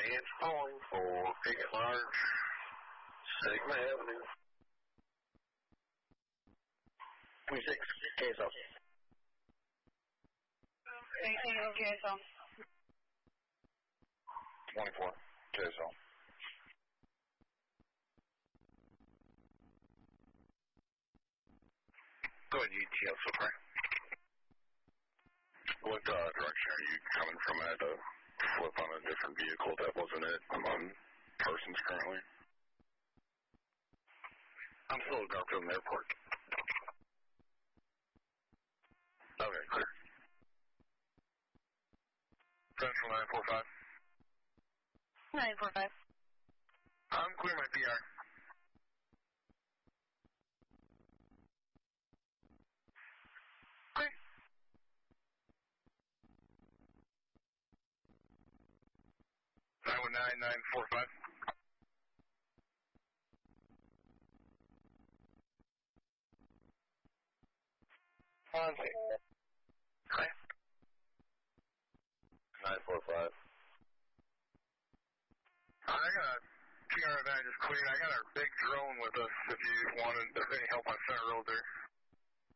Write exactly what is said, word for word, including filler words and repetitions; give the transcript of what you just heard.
It's calling for Picket Large, Sigma Avenue. twenty-six, K S L. eighteen, K S L. twenty-four, K S L. Go ahead, U T L, so far. What uh, direction are you coming from? I had to flip on a different vehicle that wasn't it. I'm on Parsons currently. I'm still at Garfield Airport. Okay, clear. Central nine four five. nine four five. I'm clear my P R. Clear. nine one nine nine four five. On six. Hi. nine four five. I got a P R that I just cleared. I got our big drone with us if you wanted, if any help on Center Road there.